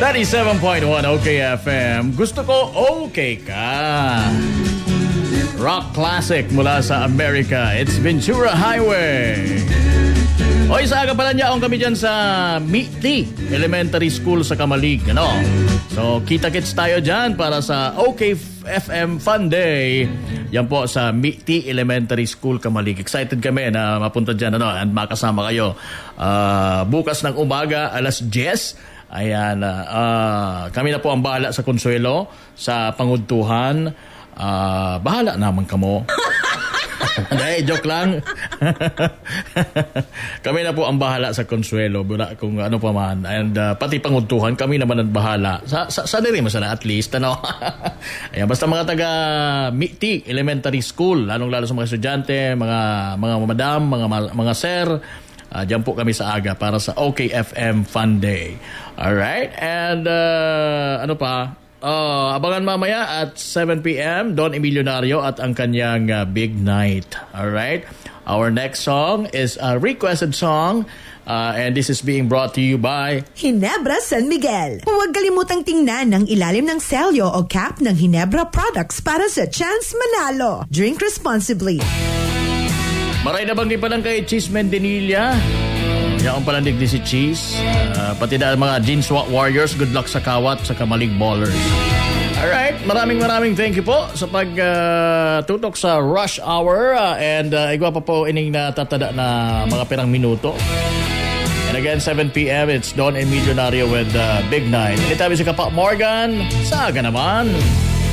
97.1 OK FM. Gusto ko okay ka. Rock classic mula sa Amerika. It's Ventura Highway. Oy, sa aga pala niya kami dyan sa MITI Elementary School sa Kamalig. Ano? So, kita-kits tayo dyan para sa OK FM Fun Day. Yan po sa MITI Elementary School Kamalig. Excited kami na mapunta dyan and makasama kayo. Bukas ng umaga, alas 10. Ayan, kami na po ang bahala sa Consuelo, sa Pangudtuhan. Bahala naman kamo. Hindi, joke lang. Kami na po ang bahala sa Consuelo, kung ano pa man. And pati Pangudtuhan, kami naman ang bahala. Sa rin mo sana at least, ano? Ayan, basta mga taga MITI Elementary School, lalong-lalo sa mga estudyante, mga madam, mga sir, diyan po kami sa aga para sa OKFM Fun Day. Alright? And ano pa? Abangan mamaya at 7 p.m. Don Emilionario at ang kanyang Big Night. Alright? Our next song is a requested song. And this is being brought to you by Ginebra San Miguel. Huwag kalimutang tingnan ng ilalim ng selyo o cap ng Ginebra products para sa chance manalo. Drink responsibly. Maray na bang di pa lang kay Cheese Mendenilla? Yan palang digdi si Cheese. Pati na mga Jeans Warriors, good luck sa Kawat, sa Kamalig Ballers. Alright, maraming thank you po sa pagtutok sa Rush Hour. And igwa pa po ining natatada na mga pirang minuto. And again, 7 p.m. it's Don and Millionario with Big Night. Itabi si Kapa Morgan. Saga naman.